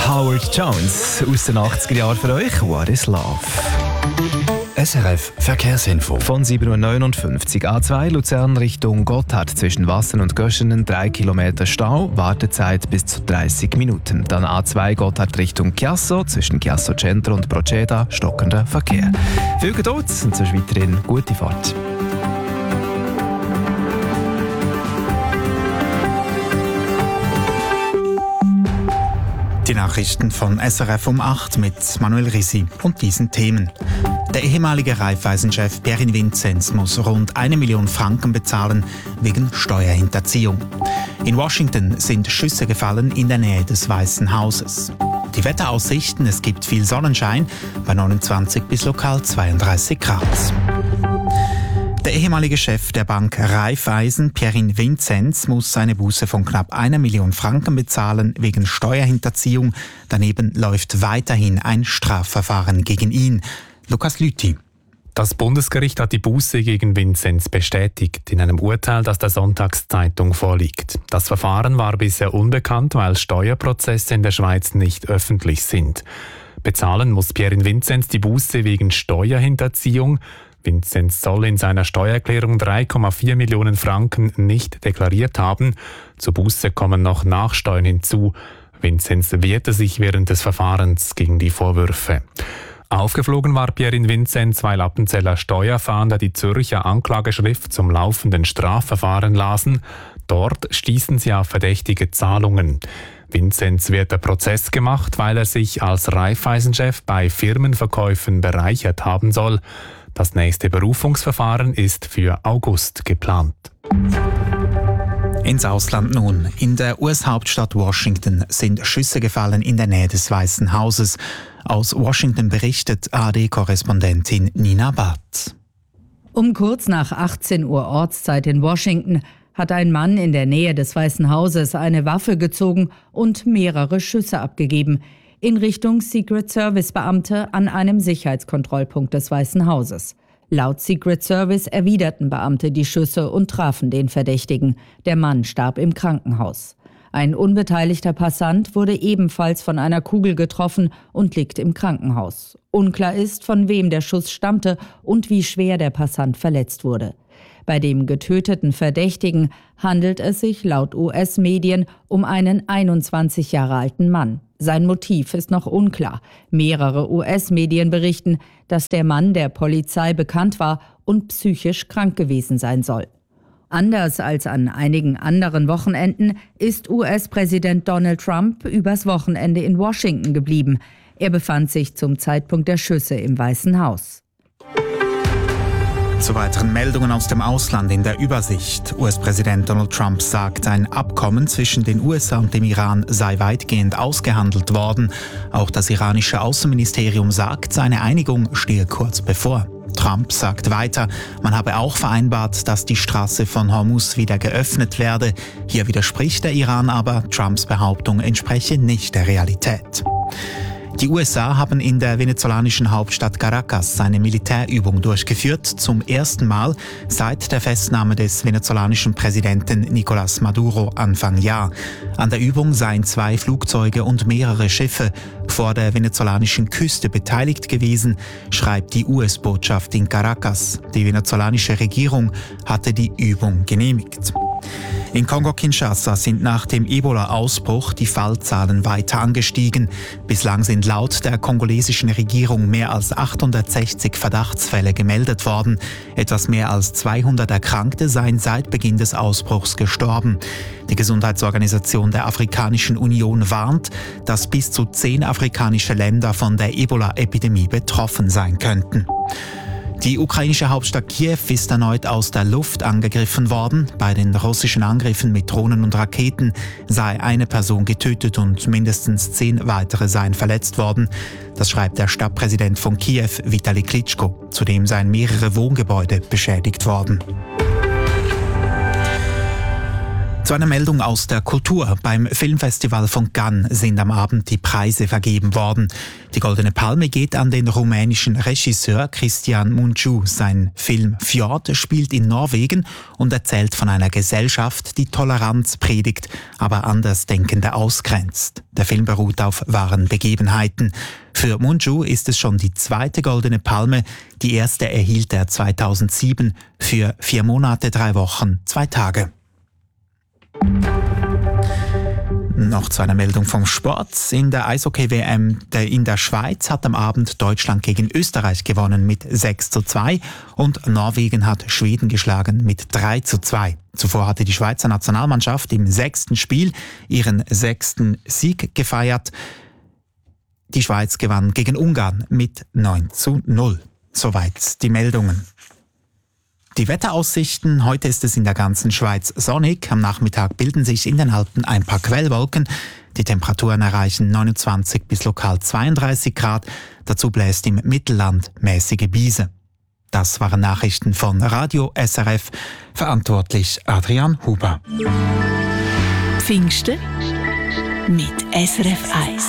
Howard Jones aus den 80er Jahren für euch. What is Love? SRF Verkehrsinfo. Von 7.59 Uhr A2 Luzern Richtung Gotthard zwischen Wassen und Göschenen 3 Kilometer Stau, Wartezeit bis zu 30 Minuten. Dann A2 Gotthard Richtung Chiasso zwischen Chiasso Centro und Proceda stockender Verkehr. Viel Geduld und sonst weiterhin gute Fahrt. Die Nachrichten von SRF um 8 mit Manuel Risi und diesen Themen. Der ehemalige Raiffeisen-Chef Pierin Vinzenz muss rund 1 Million Franken bezahlen wegen Steuerhinterziehung. In Washington sind Schüsse gefallen in der Nähe des Weißen Hauses. Die Wetteraussichten: Es gibt viel Sonnenschein bei 29 bis lokal 32 Grad. Der ehemalige Chef der Bank Raiffeisen, Pierin Vinzenz, muss eine Buße von knapp 1 Million Franken bezahlen wegen Steuerhinterziehung. Daneben läuft weiterhin ein Strafverfahren gegen ihn. Lukas Lüthi. Das Bundesgericht hat die Buße gegen Vinzenz bestätigt, in einem Urteil, das der Sonntagszeitung vorliegt. Das Verfahren war bisher unbekannt, weil Steuerprozesse in der Schweiz nicht öffentlich sind. Bezahlen muss Pierin Vinzenz die Buße wegen Steuerhinterziehung. Vinzenz soll in seiner Steuererklärung 3,4 Millionen Franken nicht deklariert haben. Zur Buße kommen noch Nachsteuern hinzu. Vinzenz wehrte sich während des Verfahrens gegen die Vorwürfe. Aufgeflogen war Pierin Vinzenz, weil Appenzeller Steuerfahnder die Zürcher Anklageschrift zum laufenden Strafverfahren lasen. Dort stießen sie auf verdächtige Zahlungen. Vinzenz wird der Prozess gemacht, weil er sich als Raiffeisen-Chef bei Firmenverkäufen bereichert haben soll. Das nächste Berufungsverfahren ist für August geplant. Ins Ausland nun. In der US-Hauptstadt Washington sind Schüsse gefallen in der Nähe des Weißen Hauses. Aus Washington berichtet ARD-Korrespondentin Nina Barth. Um kurz nach 18 Uhr Ortszeit in Washington hat ein Mann in der Nähe des Weißen Hauses eine Waffe gezogen und mehrere Schüsse abgegeben in Richtung Secret Service-Beamte an einem Sicherheitskontrollpunkt des Weißen Hauses. Laut Secret Service erwiderten Beamte die Schüsse und trafen den Verdächtigen. Der Mann starb im Krankenhaus. Ein unbeteiligter Passant wurde ebenfalls von einer Kugel getroffen und liegt im Krankenhaus. Unklar ist, von wem der Schuss stammte und wie schwer der Passant verletzt wurde. Bei dem getöteten Verdächtigen handelt es sich laut US-Medien um einen 21 Jahre alten Mann. Sein Motiv ist noch unklar. Mehrere US-Medien berichten, dass der Mann der Polizei bekannt war und psychisch krank gewesen sein soll. Anders als an einigen anderen Wochenenden ist US-Präsident Donald Trump übers Wochenende in Washington geblieben. Er befand sich zum Zeitpunkt der Schüsse im Weißen Haus. Zu weiteren Meldungen aus dem Ausland in der Übersicht. US-Präsident Donald Trump sagt, ein Abkommen zwischen den USA und dem Iran sei weitgehend ausgehandelt worden. Auch das iranische Außenministerium sagt, seine Einigung stehe kurz bevor. Trump sagt weiter, man habe auch vereinbart, dass die Straße von Hormuz wieder geöffnet werde. Hier widerspricht der Iran aber, Trumps Behauptung entspreche nicht der Realität. Die USA haben in der venezolanischen Hauptstadt Caracas eine Militärübung durchgeführt, zum ersten Mal seit der Festnahme des venezolanischen Präsidenten Nicolás Maduro Anfang Jahr. An der Übung seien 2 Flugzeuge und mehrere Schiffe vor der venezolanischen Küste beteiligt gewesen, schreibt die US-Botschaft in Caracas. Die venezolanische Regierung hatte die Übung genehmigt. In Kongo-Kinshasa sind nach dem Ebola-Ausbruch die Fallzahlen weiter angestiegen. Bislang sind laut der kongolesischen Regierung mehr als 860 Verdachtsfälle gemeldet worden. Etwas mehr als 200 Erkrankte seien seit Beginn des Ausbruchs gestorben. Die Gesundheitsorganisation der Afrikanischen Union warnt, dass bis zu 10 afrikanische Länder von der Ebola-Epidemie betroffen sein könnten. Die ukrainische Hauptstadt Kiew ist erneut aus der Luft angegriffen worden. Bei den russischen Angriffen mit Drohnen und Raketen sei eine Person getötet und mindestens 10 weitere seien verletzt worden. Das schreibt der Stadtpräsident von Kiew, Vitali Klitschko. Zudem seien mehrere Wohngebäude beschädigt worden. Zu einer Meldung aus der Kultur. Beim Filmfestival von Cannes sind am Abend die Preise vergeben worden. Die Goldene Palme geht an den rumänischen Regisseur Cristian Mungiu. Sein Film Fjord spielt in Norwegen und erzählt von einer Gesellschaft, die Toleranz predigt, aber Andersdenkende ausgrenzt. Der Film beruht auf wahren Begebenheiten. Für Mungiu ist es schon die zweite Goldene Palme. Die erste erhielt er 2007 für 4 Monate, 3 Wochen, 2 Tage. Noch zu einer Meldung vom Sport. In der Eishockey-WM in der Schweiz hat am Abend Deutschland gegen Österreich gewonnen mit 6:2 und Norwegen hat Schweden geschlagen mit 3:2. Zuvor hatte die Schweizer Nationalmannschaft im 6. Spiel ihren 6. Sieg gefeiert. Die Schweiz gewann gegen Ungarn mit 9:0. Soweit die Meldungen. Die Wetteraussichten: Heute ist es in der ganzen Schweiz sonnig. Am Nachmittag bilden sich in den Alpen ein paar Quellwolken. Die Temperaturen erreichen 29 bis lokal 32 Grad. Dazu bläst im Mittelland mäßige Biese. Das waren Nachrichten von Radio SRF. Verantwortlich Adrian Huber. Pfingsten mit SRF 1.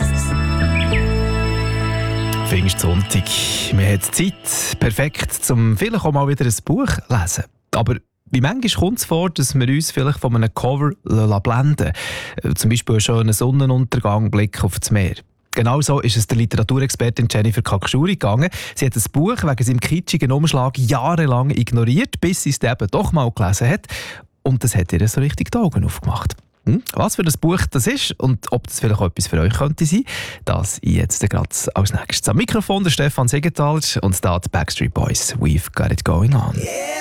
Pfingstsonntag. Man hat Zeit. Perfekt, um vielleicht auch mal wieder ein Buch zu lesen. Aber wie manchmal kommt es vor, dass wir uns vielleicht von einem Cover blenden lassen. Zum Beispiel schon einen Sonnenuntergang, Blick auf das Meer. Genauso ist es der Literaturexpertin Jennifer Kakschuri gegangen. Sie hat das Buch wegen seinem kitschigen Umschlag jahrelang ignoriert, bis sie es eben doch mal gelesen hat. Und das hat ihr so richtig die Augen aufgemacht. Was für ein Buch das ist und ob das vielleicht auch etwas für euch könnte sein, das jetzt gerade als nächstes. Am Mikrofon der Stefan Siegenthaler und da die Backstreet Boys. We've got it going on. Yeah.